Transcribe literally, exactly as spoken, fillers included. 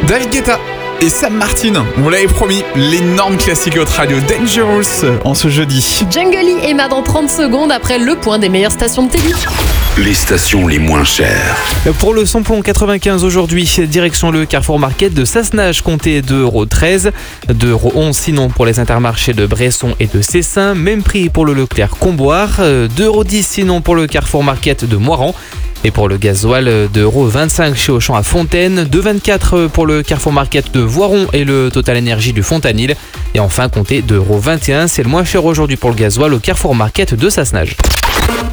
David Guetta et Sam Martin, on l'avait promis, l'énorme classique Hot Radio Dangerous en ce jeudi. Jungle et Emma dans trente secondes après le point des meilleures stations de télé. Les stations les moins chères. Pour le samplon quatre-vingt-quinze aujourd'hui, direction le Carrefour Market de Sassenage, comptez deux euros treize, deux euros onze sinon pour les intermarchés de Bresson et de Cessin, même prix pour le Leclerc Comboire, deux euros dix sinon pour le Carrefour Market de Moiran. Et pour le gasoil, deux euros vingt-cinq chez Auchan à Fontaine, deux euros vingt-quatre pour le Carrefour Market de Voiron et le Total Énergie du Fontanil. Et enfin, comptez deux euros vingt et un, c'est le moins cher aujourd'hui pour le gasoil au Carrefour Market de Sassenage.